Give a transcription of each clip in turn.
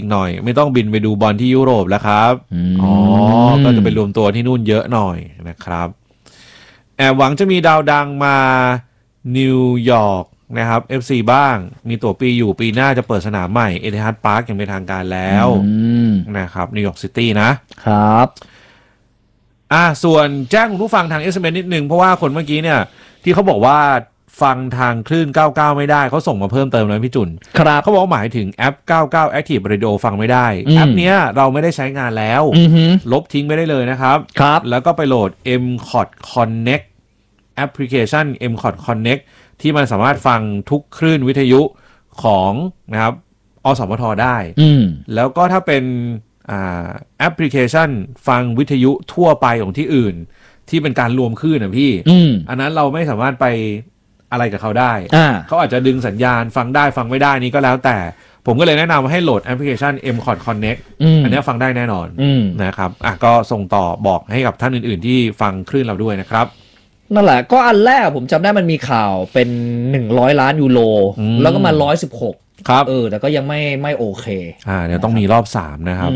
หน่อยไม่ต้องบินไปดูบอลที่ยุโรปแล้วครับก็จะไปรวมตัวที่นู่นเยอะหน่อยนะครับแอบหวังจะมีดาวดังมานิวยอร์กนะครับ FC บ้างมีตั๋วปีหน้าจะเปิดสนามใหม่เอทิฮัดพาร์คอย่างเป็นทางการแล้วนะครับนิวยอร์กซิตี้นะครับส่วนแจ้งคุณผู้ฟังทาง SMS นิดนึงเพราะว่าคนเมื่อกี้เนี่ยที่เขาบอกว่าฟังทางคลื่น99ไม่ได้เขาส่งมาเพิ่มเติมเลยพี่จุนครับเขาบอกหมายถึงแอป99 Active Radio ฟังไม่ได้แอปเนี้ยเราไม่ได้ใช้งานแล้วลบทิ้งไปได้เลยนะครับแล้วก็ไปโหลด MCOT Connect แอปพลิเคชัน MCOT Connect ที่มันสามารถฟังทุกคลื่นวิทยุของนะครับอสมทได้แล้วก็ถ้าเป็นแอปพลิเคชันฟังวิทยุทั่วไปของที่อื่นที่เป็นการรวมคลื่นนะพี่อันนั้นเราไม่สามารถไปอะไรกับเขาได้เขาอาจจะดึงสัญญาณฟังได้ฟังไม่ได้นี่ก็แล้วแต่ผมก็เลยแนะนำให้โหลดแอปพลิเคชัน MCOT Connect อันนี้ฟังได้แน่นอนนะครับก็ส่งต่อบอกให้กับท่านอื่นๆที่ฟังคลื่นเราด้วยนะครับนั่นแหละก็อันแรกผมจำได้มันมีข่าวเป็น100 ล้านยูโรแล้วก็มา116 ครับแต่ก็ยังไม่โอเคเดี๋ยวต้องมีรอบ3นะครับ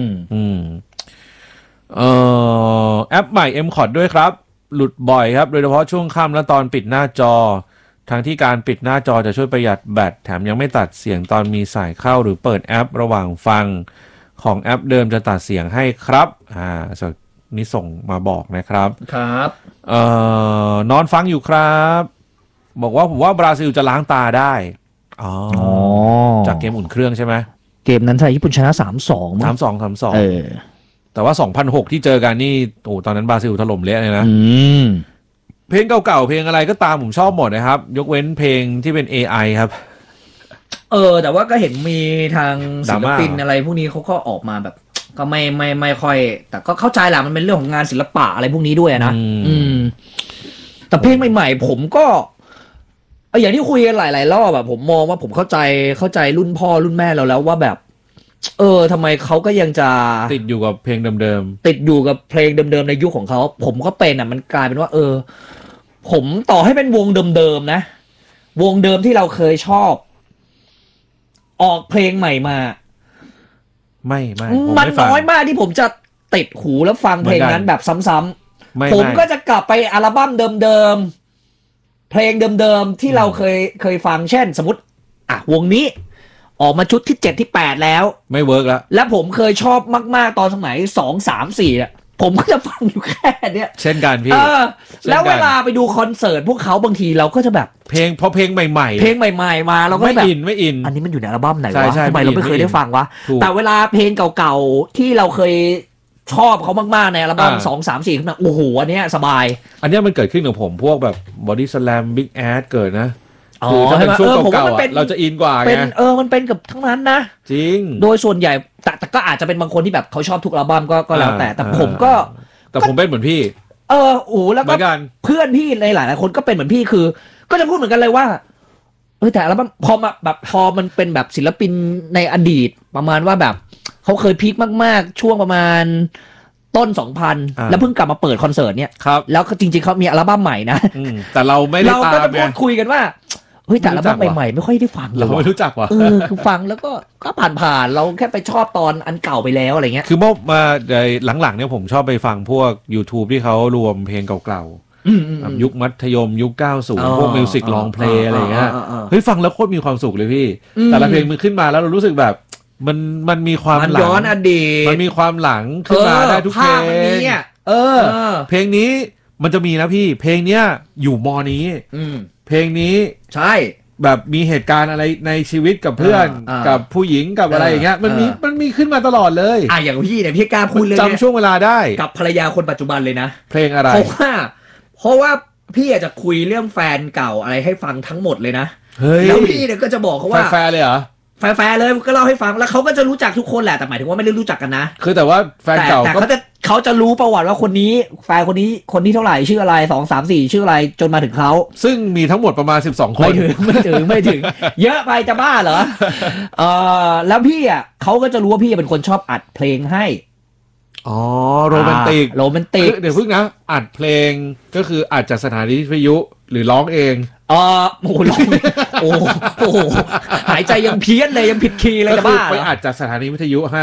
แอปใหม่ MCOT ด้วยครับหลุดบ่อยครับโดยเฉพาะช่วงค่ำและตอนปิดหน้าจอทั้งที่การปิดหน้าจอจะช่วยประหยัดแบตแถมยังไม่ตัดเสียงตอนมีสายเข้าหรือเปิดแอประหว่างฟังของแอปเดิมจะตัดเสียงให้ครับนี่ส่งมาบอกนะครับครับนอนฟังอยู่ครับบอกว่าผมว่าบราซิลจะล้างตาได้จากเกมอุ่นเครื่องใช่ไหมเกมนั้นไทยญี่ปุ่นชนะ 3-2 แต่ว่า 2006 ที่เจอกันนี่ตอนนั้นบราซิลถล่มเละเลยนะเพลงเก่าๆเพลงอะไรก็ตามผมชอบหมดนะครับยกเว้นเพลงที่เป็น AI ครับแต่ว่าก็เห็นมีทางศิลปินอะไรพวกนี้เขาก็ออกมาแบบก็ไม่ค่อยแต่ก็เข้าใจแหละมันเป็นเรื่องของงานศิลปะอะไรพวกนี้ด้วยนะแต่เพลงใหม่ๆผมก็อย่างที่คุยกันหลายๆรอบผมมองว่าผมเข้าใจรุ่นพ่อรุ่นแม่เราแล้วว่าแบบทำไมเขาก็ยังจะติดอยู่กับเพลงเดิมๆติดอยู่กับเพลงเดิมๆในยุคของเขาผมก็เป็นมันกลายเป็นว่าผมต่อให้เป็นวงเดิมๆนะวงเดิมที่เราเคยชอบออกเพลงใหม่มาไม่มันน้อยมากที่ผมจะติดหูแล้วฟังเพลงนั้นแบบซ้ำๆผมก็จะกลับไปอัลบั้มเดิมๆเพลงเดิมๆที่เราเคยฟังเช่นสมมติวงนี้ออกมาชุดที่7ที่8แล้วไม่เวิร์กแล้วผมเคยชอบมากๆตอนสมัย2 3 4เนี่ยผมก็จะฟังอยู่แค่เนี้ยเช่นกันพี่แล้วเวลาไปดูคอนเสิร์ตพวกเขาบางทีเราก็จะแบบเพลงใหม่ๆมาเราก็แบบไม่อินอันนี้มันอยู่ในอัลบั้มไหนวะทำไมเราไม่เคยได้ฟังวะแต่เวลาเพลงเก่าๆที่เราเคยชอบเขามากๆในอัลบั้ม2 3 4ขึ้นมาโอ้โหอันเนี้ยสบายอันเนี้ยมันเกิดขึ้นกับผมพวกแบบ Body Slam Big Ass เกิดนะคือถ้าเป็นช่วงเก่าๆเราจะอินกว่าไงมันเป็นกับทั้งนั้นนะจริงโดยส่วนใหญ่แต่ก็อาจจะเป็นบางคนที่แบบเขาชอบทุกอัลบั้มก็แล้วแต่ผมเป็นเหมือนพี่แล้วก็เพื่อนพี่ในหลายๆคนก็เป็นเหมือนพี่คือก็จะพูดเหมือนกันเลยว่าแต่อัลบั้มพอมันเป็นแบบศิลปินในอดีตประมาณว่าแบบเขาเคยพีคมากๆช่วงประมาณต้น 2000 แล้วเพิ่งกลับมาเปิดคอนเสิร์ตเนี่ยแล้วจริงๆเขามีอัลบั้มใหม่นะแต่เราไม่ได้ตามเราก็จะพูดคุยกันว่าแต่อัลบั้มใหม่ๆไม่ค่อยได้ฟังเราไม่รู้จักว่ะคือฟังแล้วก็ผ่านเราแค่ไปชอบตอนอันเก่าไปแล้วอะไรเงี้ยคือมาหลังๆเนี่ยผมชอบไปฟังพวก YouTube ที่เขารวมเพลงเก่าๆยุคมัธยมยุค90พวกมิวสิกลองเพลย์อะไรเงี้ยฟังแล้วโคตรมีความสุขเลยพี่แต่ละเพลงมันขึ้นมาแล้วเรารู้สึกแบบมันมีความหลังย้อนอดีตมันมีความหลังขึ้นมาได้ทุกเพลงเพลงนี้มันจะมีนะพี่เพลงเนี้ยอยู่ม.นี้เพลงนี้ใช่แบบมีเหตุการณ์อะไรในชีวิตกับเพื่อนกับผู้หญิงกับอะไรอย่างเงี้ยมันมีขึ้นมาตลอดเลยอย่างพี่เนี่ยพี่กล้าพูดเลยจำช่วงเวลาได้กับภรรยาคนปัจจุบันเลยนะเพลงอะไรเพราะว่าพี่อาจจะคุยเรื่องแฟนเก่าอะไรให้ฟังทั้งหมดเลยนะแล้วพี่เนี่ยก็จะบอกเขาว่าแฟนเลยเหรอแฟนเลยก็เล่าให้ฟังแล้วเขาก็จะรู้จักทุกคนแหละแต่หมายถึงว่าไม่ได้รู้จักกันนะคือแต่ว่าแฟนเก่าแต่เขาจะรู้ประวัติว่าคนนี้แฟนคนนี้เท่าไหร่ชื่ออะไร2 3 4ชื่ออะไรจนมาถึงเขาซึ่งมีทั้งหมดประมาณ12คนไม่ถึงเยอะไปจะบ้าเหรอแล้วพี่เขาก็จะรู้ว่าพี่เป็นคนชอบอัดเพลงให้โรแมนติกเดี๋ยวพึ่งนะอัดเพลงก็คืออัดจากสถานีวิทยุหรือร้องเองโอ้โหหายใจยังเพี้ยนเลยยังผิดคีย์เลยจะบ้าไปอัดจากสถานีวิทยุ